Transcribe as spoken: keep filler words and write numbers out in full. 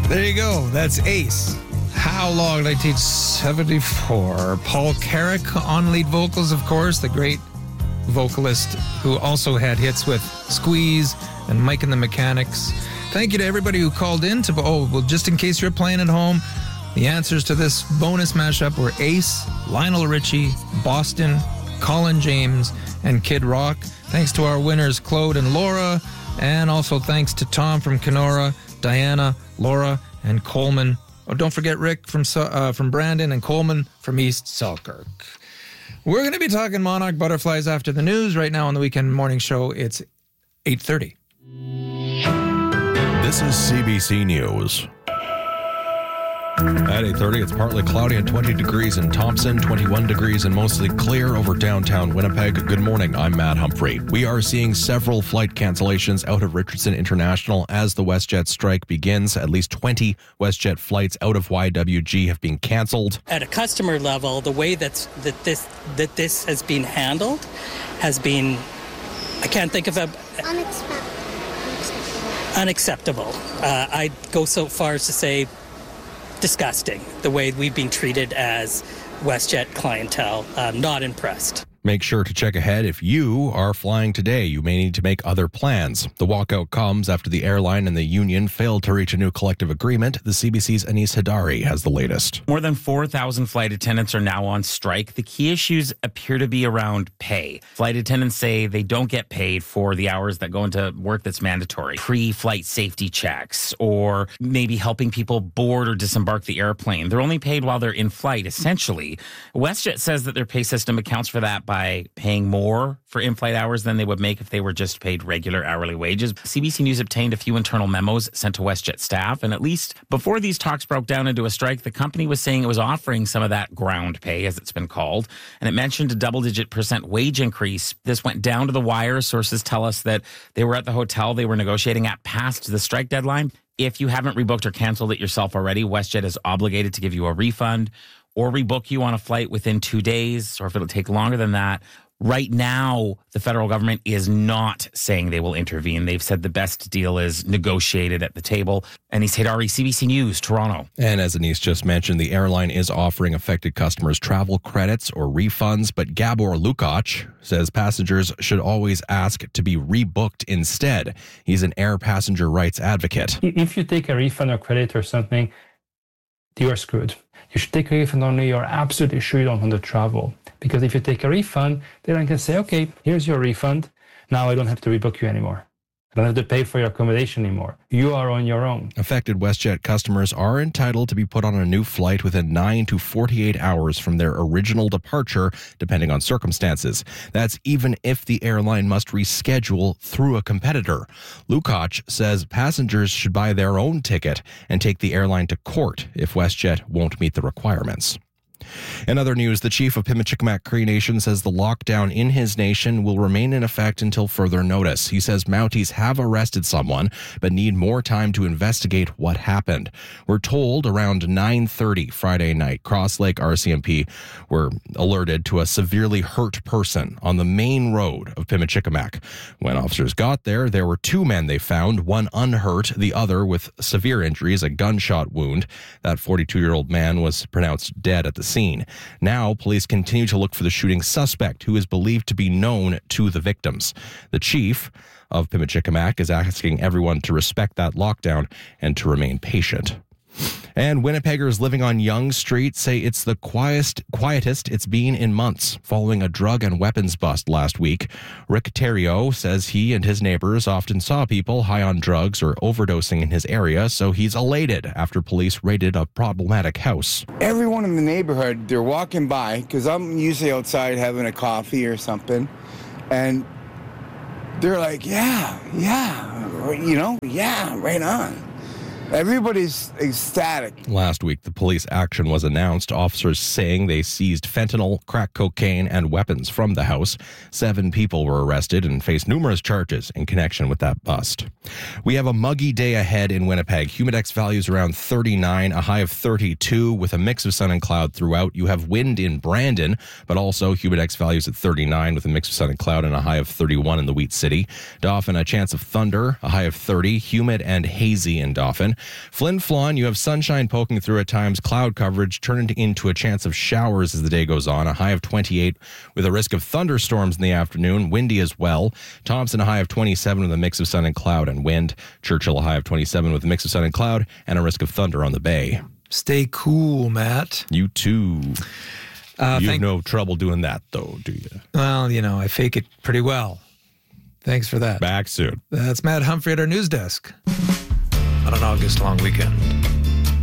There you go. That's Ace. How Long, nineteen seventy-four. Paul Carrick on lead vocals, of course, the great vocalist who also had hits with Squeeze and Mike and the Mechanics. Thank you to everybody who called in to, oh, well, just in case you're playing at home, the answers to this bonus mashup were Ace, Lionel Richie, Boston, Colin James, and Kid Rock. Thanks to our winners, Claude and Laura, and also thanks to Tom from Kenora, Diana, Laura, and Coleman. Oh, don't forget Rick from uh, from Brandon and Coleman from East Selkirk. We're going to be talking monarch butterflies after the news. Right now on the Weekend Morning Show, it's eight thirty. This is C B C News. At eight thirty, it's partly cloudy and twenty degrees in Thompson, twenty-one degrees and mostly clear over downtown Winnipeg. Good morning, I'm Matt Humphrey. We are seeing several flight cancellations out of Richardson International as the WestJet strike begins. At least twenty WestJet flights out of Y W G have been canceled. At a customer level, the way that's, that this that this has been handled has been, I can't think of a... Unacceptable. Unacceptable. Uh, I'd go so far as to say disgusting, the way we've been treated as WestJet clientele. I'm not impressed. Make sure to check ahead. If you are flying today, you may need to make other plans. The walkout comes after the airline and the union failed to reach a new collective agreement. The C B C's Anis Hadari has the latest. More than four thousand flight attendants are now on strike. The key issues appear to be around pay. Flight attendants say they don't get paid for the hours that go into work that's mandatory. Pre-flight safety checks, or maybe helping people board or disembark the airplane. They're only paid while they're in flight, essentially. WestJet says that their pay system accounts for that by paying more for in-flight hours than they would make if they were just paid regular hourly wages. C B C News obtained a few internal memos sent to WestJet staff, and at least before these talks broke down into a strike, the company was saying it was offering some of that ground pay, as it's been called, and it mentioned a double-digit percent wage increase. This went down to the wire. Sources tell us that they were at the hotel they were negotiating at past the strike deadline. If you haven't rebooked or canceled it yourself already, WestJet is obligated to give you a refund or rebook you on a flight within two days, or if it'll take longer than that. Right now, the federal government is not saying they will intervene. They've said the best deal is negotiated at the table. Anis Hadari, C B C News, Toronto. And as Anis just mentioned, the airline is offering affected customers travel credits or refunds, but Gabor Lukacs says passengers should always ask to be rebooked instead. He's an air passenger rights advocate. If you take a refund or credit or something, you are screwed. You should take a refund only you're absolutely sure you don't want to travel. Because if you take a refund, then I can say, okay, here's your refund. Now I don't have to rebook you anymore. I don't have to pay for your accommodation anymore. You are on your own. Affected WestJet customers are entitled to be put on a new flight within nine to forty-eight hours from their original departure, depending on circumstances. That's even if the airline must reschedule through a competitor. Lukacs says passengers should buy their own ticket and take the airline to court if WestJet won't meet the requirements. In other news, the chief of Pimicikamak Cree Nation says the lockdown in his nation will remain in effect until further notice. He says Mounties have arrested someone, but need more time to investigate what happened. We're told around nine thirty Friday night, Cross Lake R C M P were alerted to a severely hurt person on the main road of Pimicikamak. When officers got there, there were two men they found, one unhurt, the other with severe injuries, a gunshot wound. That forty-two-year-old man was pronounced dead at the scene. Now, police continue to look for the shooting suspect, who is believed to be known to the victims. The chief of Pimicikamak is asking everyone to respect that lockdown and to remain patient. And Winnipeggers living on Yonge Street say it's the quietest, quietest it's been in months following a drug and weapons bust last week. Rick Terrio says he and his neighbors often saw people high on drugs or overdosing in his area, so he's elated after police raided a problematic house. Everyone in the neighborhood, they're walking by, because I'm usually outside having a coffee or something, and they're like, yeah, yeah, you know, yeah, right on. Everybody's ecstatic. Last week, the police action was announced, officers saying they seized fentanyl, crack cocaine, and weapons from the house. Seven people were arrested and faced numerous charges in connection with that bust. We have a muggy day ahead in Winnipeg. Humidex values around thirty-nine, a high of thirty-two, with a mix of sun and cloud throughout. You have wind in Brandon, but also Humidex values at thirty-nine, with a mix of sun and cloud and a high of thirty-one in the Wheat City. Dauphin, a chance of thunder, a high of thirty, humid and hazy in Dauphin. Flin Flon, you have sunshine poking through at times, cloud coverage turned into a chance of showers as the day goes on. A high of twenty-eight with a risk of thunderstorms in the afternoon, windy as well. Thompson, a high of twenty-seven with a mix of sun and cloud and wind. Churchill, a high of twenty-seven with a mix of sun and cloud and a risk of thunder on the bay. Stay cool, Matt. You too. Uh, you thank- have no trouble doing that, though, do you? Well, you know, I fake it pretty well. Thanks for that. Back soon. That's Matt Humphrey at our news desk on an August long weekend.